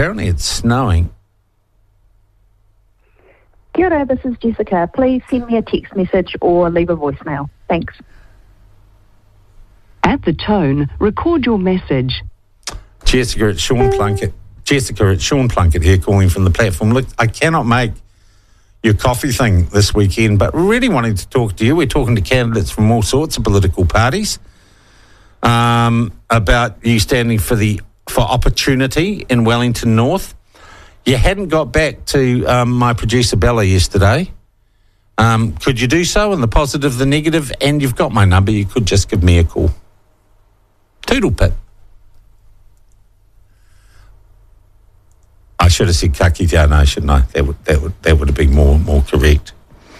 apparently it's snowing. Kia ora, this is Jessica. Please send me a text message or leave a voicemail. Thanks. At the tone, record your message. Jessica, it's Sean Plunkett. Here calling from the platform. Look, I cannot make your coffee thing this weekend, but really wanting to talk to you. We're talking to candidates from all sorts of political parties about you standing for opportunity in Wellington North. You hadn't got back to my producer Bella yesterday. Could you do so? And the positive, the negative, and you've got my number. You could just give me a call. Toodle pip. I should have said kaki te anō, shouldn't I? That would have been more correct.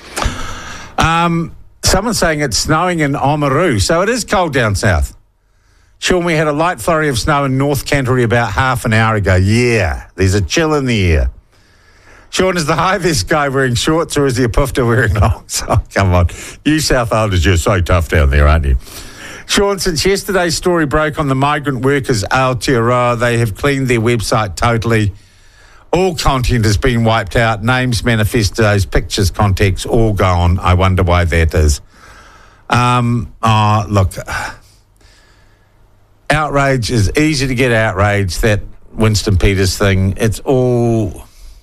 Someone's saying it's snowing in Oamaru, so it is cold down south. Sean, we had a light flurry of snow in North Canterbury about half an hour ago. Yeah, there's a chill in the air. Sean, is the high vest guy wearing shorts or is the apufta wearing longs? Oh, come on. You South Islanders, you're so tough down there, aren't you? Sean, since yesterday's story broke on the migrant workers Aotearoa, they have cleaned their website totally. All content has been wiped out. Names, manifestos, pictures, contacts, all gone. I wonder why that is. Look... Outrage is easy to get outraged, that Winston Peters thing. It's all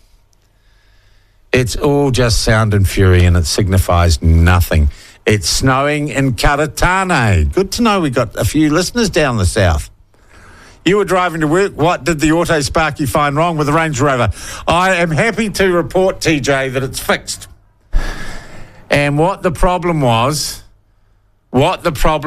just sound and fury, and it signifies nothing. It's snowing in Karatane. Good to know we got a few listeners down the south. You were driving to work. What did the Auto Sparky find wrong with the Range Rover? I am happy to report, TJ, that it's fixed. And what the problem was that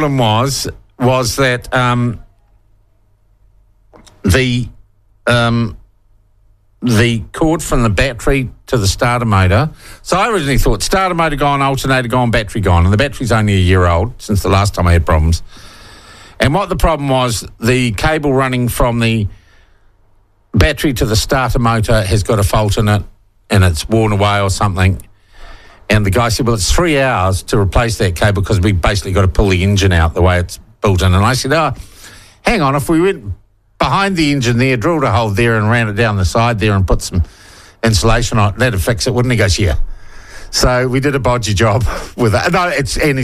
the cord from the battery to the starter motor. So I originally thought starter motor gone, alternator gone, battery gone, and the battery's only a year old since the last time I had problems. And what the problem was, the cable running from the battery to the starter motor has got a fault in it, and it's worn away or something. And the guy said, well, it's 3 hours to replace that cable because we basically got to pull the engine out the way it's built in. And I said, hang on, if we went behind the engine there, drilled a hole there and ran it down the side there and put some insulation on it, that'd fix it, wouldn't he? He goes, yeah. So we did a bodgy job with that. No,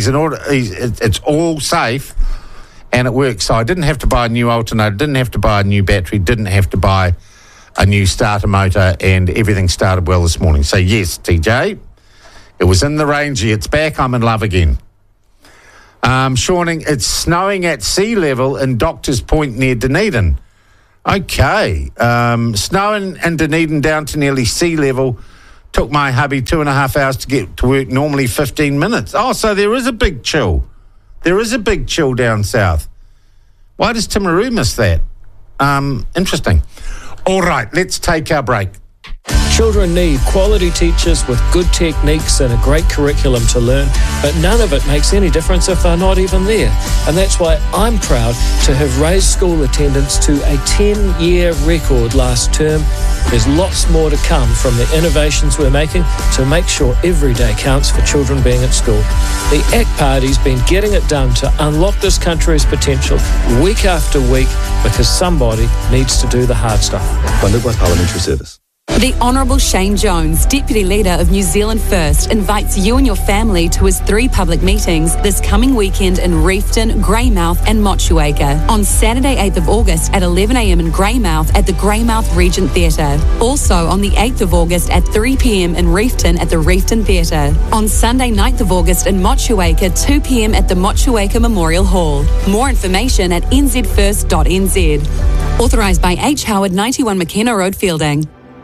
it's all safe and it works. So I didn't have to buy a new alternator, didn't have to buy a new battery, didn't have to buy a new starter motor, and everything started well this morning. So yes, TJ, it was in the Rangy. It's back. I'm in love again. Shawning, it's snowing at sea level in Doctors Point near Dunedin. Okay. Snowing in Dunedin down to nearly sea level. Took my hubby 2.5 hours to get to work, normally 15 minutes. Oh, so there is a big chill. There is a big chill down south. Why does Timaru miss that? Interesting. All right, let's take our break. Children need quality teachers with good techniques and a great curriculum to learn, but none of it makes any difference if they're not even there. And that's why I'm proud to have raised school attendance to a 10-year record last term. There's lots more to come from the innovations we're making to make sure every day counts for children being at school. The ACT Party's been getting it done to unlock this country's potential week after week because somebody needs to do the hard stuff. Funded by Parliamentary Service. The Honourable Shane Jones, Deputy Leader of New Zealand First, invites you and your family to his 3 public meetings this coming weekend in Reefton, Greymouth and Motueka. On Saturday 8th of August at 11am in Greymouth at the Greymouth Regent Theatre. Also on the 8th of August at 3pm in Reefton at the Reefton Theatre. On Sunday 9th of August in Motueka, 2pm at the Motueka Memorial Hall. More information at nzfirst.nz. Authorised by H. Howard, 91 McKenna Road, Fielding.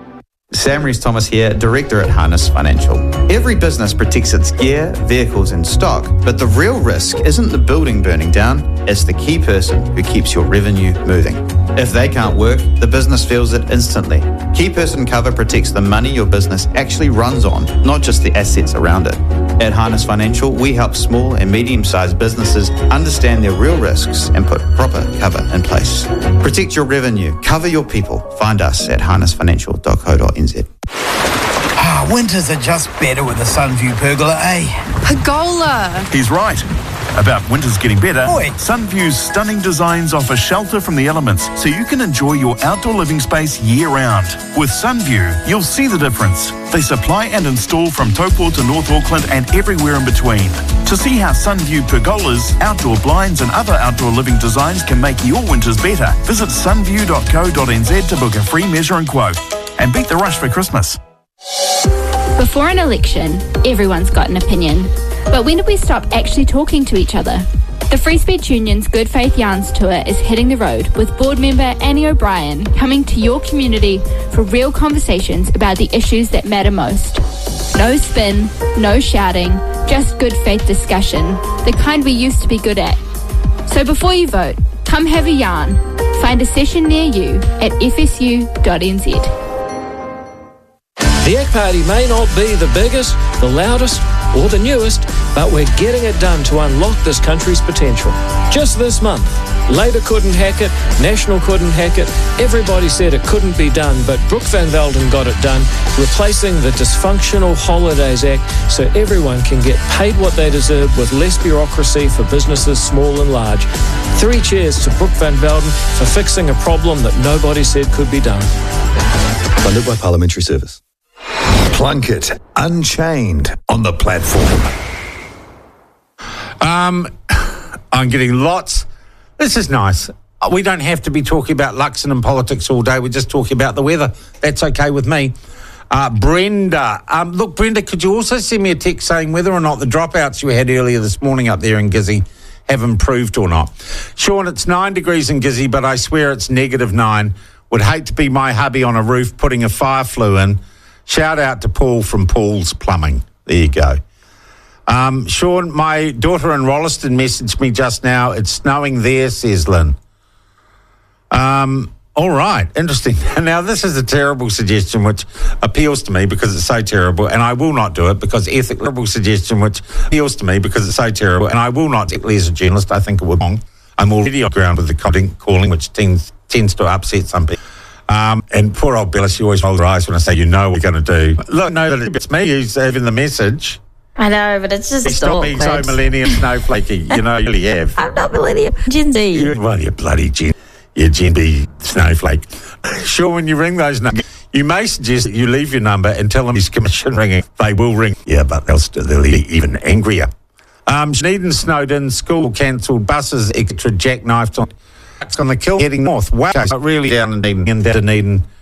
Sam Rees-Thomas here, Director at Harness Financial. Every business protects its gear, vehicles and stock, but the real risk isn't the building burning down, it's the key person who keeps your revenue moving. If they can't work, the business feels it instantly. Key person cover protects the money your business actually runs on, not just the assets around it. At Harness Financial, we help small and medium-sized businesses understand their real risks and put proper cover in place. Protect your revenue, cover your people. Find us at harnessfinancial.co.nz. Winters are just better with a Sunview pergola, eh? Pergola! He's right. About winter's getting better, Sunview's stunning designs offer shelter from the elements so you can enjoy your outdoor living space year-round. With Sunview, you'll see the difference. They supply and install from Taupo to North Auckland and everywhere in between. To see how Sunview pergolas, outdoor blinds and other outdoor living designs can make your winters better, visit sunview.co.nz to book a free measure and quote. And beat the rush for Christmas. Before an election, everyone's got an opinion. But when did we stop actually talking to each other? The Free Speech Union's Good Faith Yarns Tour is hitting the road with board member Annie O'Brien coming to your community for real conversations about the issues that matter most. No spin, no shouting, just good faith discussion, the kind we used to be good at. So before you vote, come have a yarn. Find a session near you at fsu.nz. The ACT Party may not be the biggest, the loudest, or the newest, but we're getting it done to unlock this country's potential. Just this month, Labour couldn't hack it, National couldn't hack it, everybody said it couldn't be done, but Brooke Van Velden got it done, replacing the dysfunctional Holidays Act so everyone can get paid what they deserve with less bureaucracy for businesses small and large. 3 cheers to Brooke Van Velden for fixing a problem that nobody said could be done. Funded by Parliamentary Service. Plunkett Unchained on the platform. I'm getting lots. This is nice. We don't have to be talking about Luxon and politics all day. We're just talking about the weather. That's okay with me. Brenda. Look, Brenda, could you also send me a text saying whether or not the dropouts you had earlier this morning up there in Gizzy have improved or not? Sean, it's 9 degrees in Gizzy, but I swear it's -9. Would hate to be my hubby on a roof putting a fire flue in. Shout out to Paul from Paul's Plumbing. There you go. Sean, my daughter in Rolleston messaged me just now. It's snowing there, says Lynn. All right, interesting. Now, this is a terrible suggestion which appeals to me because it's so terrible, and I will not do it because terrible suggestion which appeals to me because it's so terrible, and I will not, particularly as a journalist, I think it would be wrong. I'm already on ground with the calling, which tends to upset some people. And poor old Bella, she always rolls her eyes when I say, you know what you're going to do. Look, no, that it's me who's having the message. I know, but it's just Stop being so millennium snowflakey. You know, you really have. I'm not millennium. Gen Z. Well, you bloody Gen B snowflake. Sure, when you ring those numbers, you may suggest that you leave your number and tell them his commission ringing. They will ring. Yeah, but they'll be even angrier. Dunedin snowed in, school cancelled, buses extra jackknifed on the kill heading north. Wow, really down in Dunedin.